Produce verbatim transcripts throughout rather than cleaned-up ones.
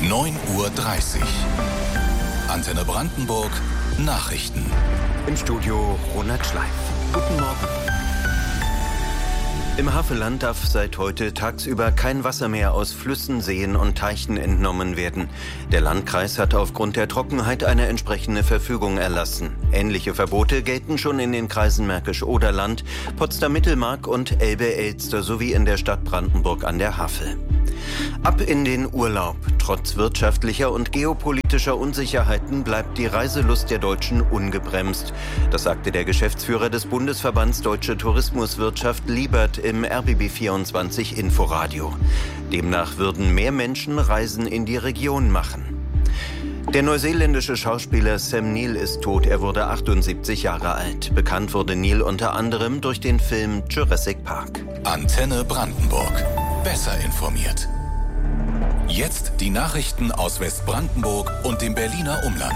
neun Uhr dreißig. Antenne Brandenburg Nachrichten. Im Studio Ronald Schleif. Guten Morgen. Im Havelland darf seit heute tagsüber kein Wasser mehr aus Flüssen, Seen und Teichen entnommen werden. Der Landkreis hat aufgrund der Trockenheit eine entsprechende Verfügung erlassen. Ähnliche Verbote gelten schon in den Kreisen Märkisch-Oderland, Potsdam-Mittelmark und Elbe-Elster sowie in der Stadt Brandenburg an der Havel. Ab in den Urlaub. Trotz wirtschaftlicher und geopolitischer Unsicherheiten bleibt die Reiselust der Deutschen ungebremst. Das sagte der Geschäftsführer des Bundesverbands Deutsche Tourismuswirtschaft Liebert im R B B vierundzwanzig Inforadio. Demnach würden mehr Menschen Reisen in die Region machen. Der neuseeländische Schauspieler Sam Neill ist tot. Er wurde achtundsiebzig Jahre alt. Bekannt wurde Neill unter anderem durch den Film Jurassic Park. Antenne Brandenburg. Besser informiert. Jetzt die Nachrichten aus Westbrandenburg und dem Berliner Umland.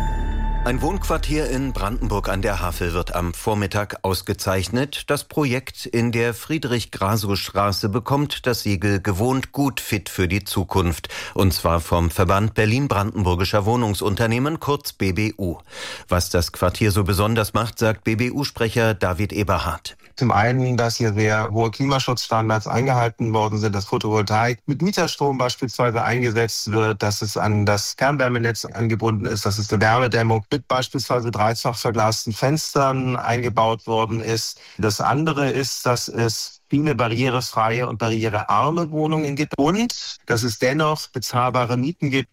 Ein Wohnquartier in Brandenburg an der Havel wird am Vormittag ausgezeichnet. Das Projekt in der Friedrich-Grasow-Straße bekommt das Siegel Gewohnt gut fit für die Zukunft. Und zwar vom Verband Berlin-Brandenburgischer Wohnungsunternehmen, kurz B B U. Was das Quartier so besonders macht, sagt B B U-Sprecher David Eberhardt. Zum einen, dass hier sehr hohe Klimaschutzstandards eingehalten worden sind, dass Photovoltaik mit Mieterstrom beispielsweise eingesetzt wird, dass es an das Fernwärmenetz angebunden ist, dass es eine Wärmedämmung mit beispielsweise dreifach verglasten Fenstern eingebaut worden ist. Das andere ist, dass es viele barrierefreie und barrierearme Wohnungen gibt und dass es dennoch bezahlbare Mieten gibt.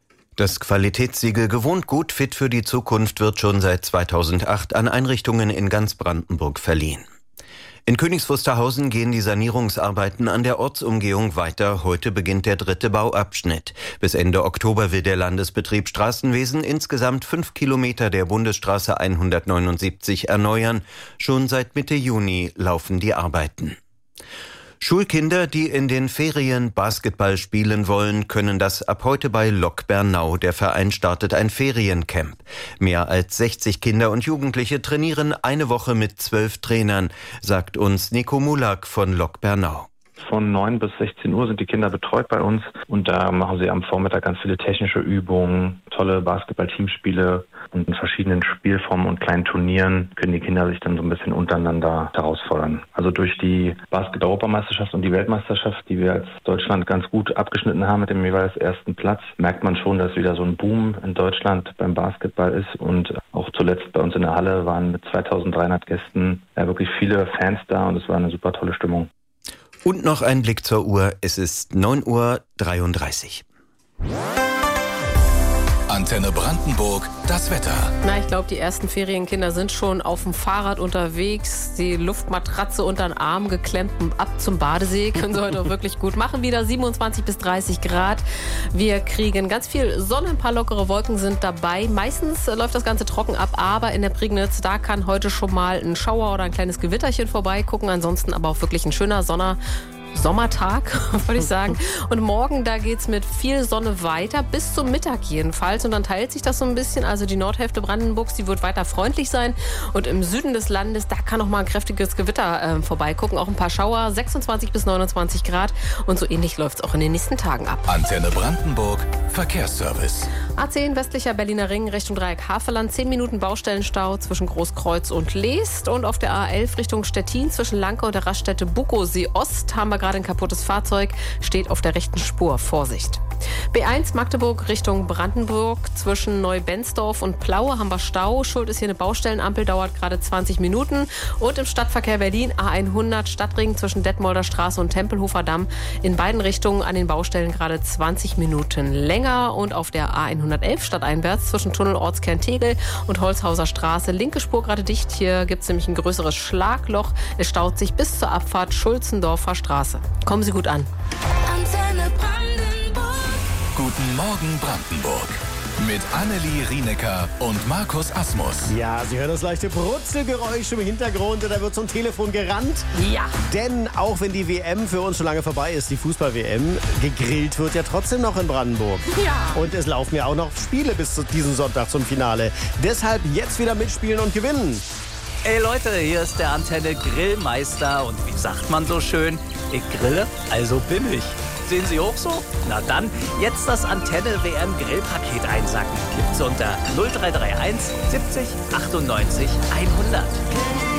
Das Qualitätssiegel Gewohnt gut fit für die Zukunft wird schon seit zweitausendacht an Einrichtungen in ganz Brandenburg verliehen. In Königs Wusterhausen gehen die Sanierungsarbeiten an der Ortsumgehung weiter. Heute beginnt der dritte Bauabschnitt. Bis Ende Oktober will der Landesbetrieb Straßenwesen insgesamt fünf Kilometer der Bundesstraße hundertneunundsiebzig erneuern. Schon seit Mitte Juni laufen die Arbeiten. Schulkinder, die in den Ferien Basketball spielen wollen, können das ab heute bei Lok Bernau. Der Verein startet ein Feriencamp. Mehr als sechzig Kinder und Jugendliche trainieren eine Woche mit zwölf Trainern, sagt uns Nico Mulak von Lok Bernau. Von neun bis sechzehn Uhr sind die Kinder betreut bei uns und da machen sie am Vormittag ganz viele technische Übungen, tolle Basketball-Teamspiele und in verschiedenen Spielformen und kleinen Turnieren können die Kinder sich dann so ein bisschen untereinander herausfordern. Also durch die Basketball-Europameisterschaft und die Weltmeisterschaft, die wir als Deutschland ganz gut abgeschnitten haben mit dem jeweils ersten Platz, merkt man schon, dass wieder so ein Boom in Deutschland beim Basketball ist und auch zuletzt bei uns in der Halle waren mit zweitausenddreihundert Gästen ja wirklich viele Fans da und es war eine super tolle Stimmung. Und noch ein Blick zur Uhr. Es ist neun Uhr dreiunddreißig. Antenne Brandenburg, das Wetter. Na, ich glaube, die ersten Ferienkinder sind schon auf dem Fahrrad unterwegs. Die Luftmatratze unter den Arm geklemmt und ab zum Badesee. Können sie heute auch wirklich gut machen. Wieder siebenundzwanzig bis dreißig Grad. Wir kriegen ganz viel Sonne, ein paar lockere Wolken sind dabei. Meistens läuft das Ganze trocken ab, aber in der Prignitz, da kann heute schon mal ein Schauer oder ein kleines Gewitterchen vorbeigucken. Ansonsten aber auch wirklich ein schöner Sonner. Sommertag, würde ich sagen. Und morgen, da geht's mit viel Sonne weiter, bis zum Mittag jedenfalls. Und dann teilt sich das so ein bisschen. Also die Nordhälfte Brandenburgs, die wird weiter freundlich sein. Und im Süden des Landes, da kann auch mal ein kräftiges Gewitter äh, vorbeigucken. Auch ein paar Schauer, sechsundzwanzig bis neunundzwanzig Grad. Und so ähnlich läuft's auch in den nächsten Tagen ab. Antenne Brandenburg, Verkehrsservice. A zehn westlicher Berliner Ring Richtung Dreieck Havelland. zehn Minuten Baustellenstau zwischen Großkreuz und Leest. Und auf der A elf Richtung Stettin zwischen Lanke und der Raststätte Bukowsee Ost haben wir gerade ein kaputtes Fahrzeug, steht auf der rechten Spur. Vorsicht. B eins Magdeburg Richtung Brandenburg. Zwischen Neubensdorf und Plaue haben wir Stau. Schuld ist hier eine Baustellenampel, dauert gerade zwanzig Minuten. Und im Stadtverkehr Berlin A hundert Stadtring zwischen Detmolder Straße und Tempelhofer Damm. In beiden Richtungen an den Baustellen gerade zwanzig Minuten länger. Und auf der A hundertelf stadteinwärts zwischen Tunnel Ortskern Tegel und Holzhauser Straße. Linke Spur gerade dicht. Hier gibt es nämlich ein größeres Schlagloch. Es staut sich bis zur Abfahrt Schulzendorfer Straße. Kommen Sie gut an. Antenne Brandenburg. Guten Morgen Brandenburg. Mit Annelie Rienecker und Markus Asmus. Ja, Sie hören das leichte Brutzelgeräusch im Hintergrund. Da wird zum Telefon gerannt. Ja. Denn auch wenn die W M für uns schon lange vorbei ist, die Fußball-W M, gegrillt wird ja trotzdem noch in Brandenburg. Ja. Und es laufen ja auch noch Spiele bis zu diesem Sonntag zum Finale. Deshalb jetzt wieder mitspielen und gewinnen. Ey Leute, hier ist der Antenne Grillmeister und wie sagt man so schön, ich grille, also bin ich. Sehen Sie auch so? Na dann, jetzt das Antenne W M Grillpaket einsacken. Gibt's unter null drei drei eins siebzig achtundneunzig hundert.